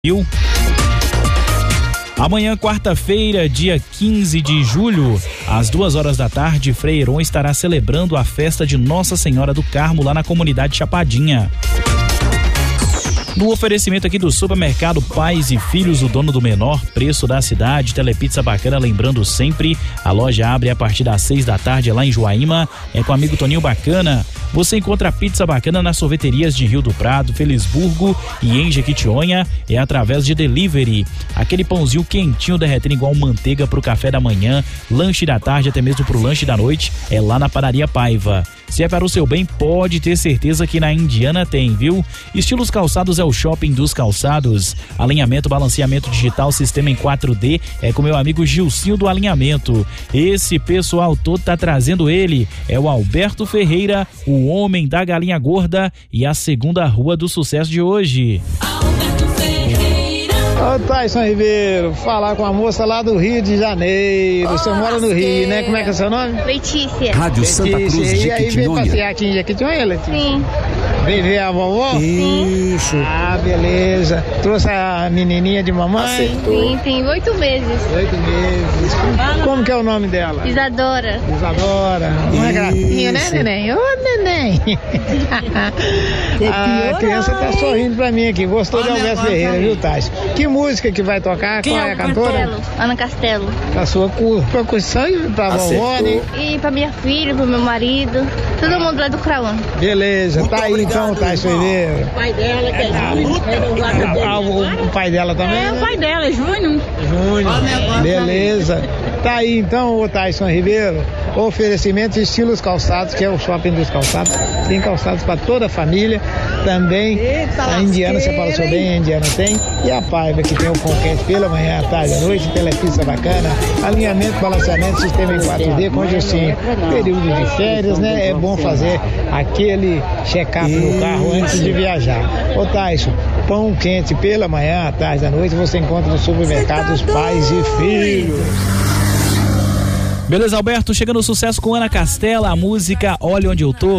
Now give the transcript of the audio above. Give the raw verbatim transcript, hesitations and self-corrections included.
Viu? Amanhã, quarta-feira, dia quinze de julho, às duas horas da tarde, Frei Heron estará celebrando a festa de Nossa Senhora do Carmo lá na comunidade Chapadinha. No oferecimento aqui do supermercado Pais e Filhos, o dono do menor preço da cidade, Telepizza Bacana, lembrando sempre, a loja abre a partir das seis da tarde lá em Joaíma, é com o amigo Toninho Bacana. Você encontra a pizza bacana nas sorveterias de Rio do Prado, Felisburgo e em Jequitinhonha, é através de delivery. Aquele pãozinho quentinho derretendo igual manteiga pro café da manhã, lanche da tarde, até mesmo pro lanche da noite, é lá na Padaria Paiva. Se é para o seu bem, pode ter certeza que na Indiana tem, viu? Estilos Calçados é o shopping dos calçados. Alinhamento, balanceamento digital, sistema em quatro D, é com meu amigo Gilcinho do Alinhamento. Esse pessoal todo tá trazendo ele, é o Alberto Ferreira, o homem da galinha gorda e a segunda rua do sucesso de hoje. Alberto Ferreira. Ô Tyson Ribeiro, falar com a moça lá do Rio de Janeiro. Você oh, mora no Rio, né? Como é que é o seu nome? Letícia. Rádio Santa Cruz de E aí veio passear aqui em Jequitinhonha, Letícia? Sim. Veio ver a vovó? Isso. Ah, beleza. Trouxe a menininha de mamãe? Acertou. Sim, tem oito meses. Oito meses. Como que é o nome dela? Isadora. Isadora. Uma Isso. gracinha, né, neném? Ô, neném. A criança tá sorrindo pra mim aqui. Gostou de Alberto Ferreira, viu, Tyson? Que música que vai tocar? Qual é a cantora? Castelo. Ana Castelo. A sua percussão e pra vovó, né? E pra minha filha, pro meu marido, todo mundo lá do Crauã. Beleza, tá aí então, Tyson Ribeiro. O pai dela, que é Júnior. Ah, o, o pai dela também? É, né? o pai dela, é Júnior. Júnior. Beleza. Tá aí então, o Tyson Ribeiro. Oferecimento Estilos Calçados, que é o shopping dos calçados. Tem calçados para toda a família. Também a Indiana, você fala seu bem, a Indiana tem. E a Paiva, que tem o pão quente pela manhã, à tarde, à noite, telepizza bacana, alinhamento, balanceamento, sistema em quatro D com Gilcinho. Período de férias, né? É bom fazer aquele check-up no carro antes de viajar. Ô Tyson, pão quente pela manhã, à tarde, à noite, você encontra no supermercado Os Pais e Filhos. Beleza, Alberto, chegando o sucesso com Ana Castela, a música Olha Onde Eu Tô.